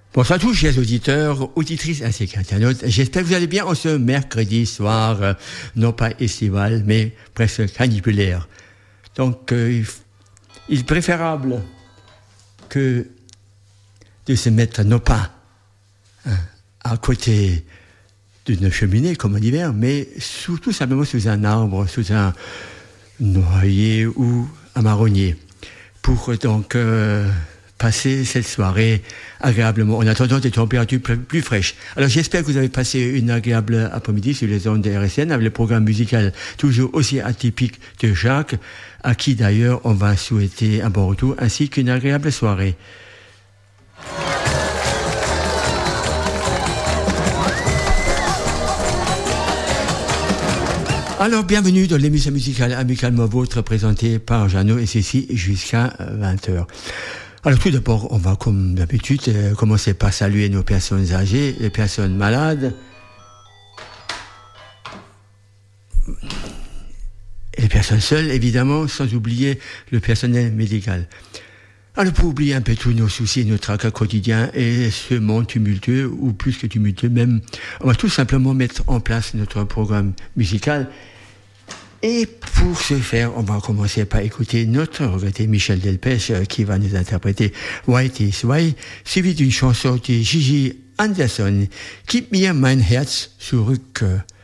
Bonsoir à tous, chers auditeurs, auditrices ainsi qu'internautes. J'espère que vous allez bien en ce mercredi soir, non pas estival, mais presque caniculaire. Donc, il est préférable que de se mettre non pas à côté d'une cheminée, comme en hiver, mais tout simplement sous un arbre, sous un noyer ou un marronnier, pour donc passer cette soirée agréablement en attendant des températures plus fraîches. Alors j'espère que vous avez passé une agréable après-midi sur les ondes de RSN avec le programme musical toujours aussi atypique de Jacques, à qui d'ailleurs on va souhaiter un bon retour ainsi qu'une agréable soirée. Alors, bienvenue dans l'émission musicale Amicalement Vôtre, présentée par Jeannot et Cécile jusqu'à 20h. Alors, tout d'abord, on va, comme d'habitude, commencer par saluer nos personnes âgées, les personnes malades, et les personnes seules, évidemment, sans oublier le personnel médical. Alors, pour oublier un peu tous nos soucis, nos tracas quotidiens et ce monde tumultueux, ou plus que tumultueux même, on va tout simplement mettre en place notre programme musical. Et pour ce faire, on va commencer par écouter notre regretté Michel Delpech qui va nous interpréter White is White, suivi d'une chanson de Gigi Anderson, Keep mir mein Herz zurück.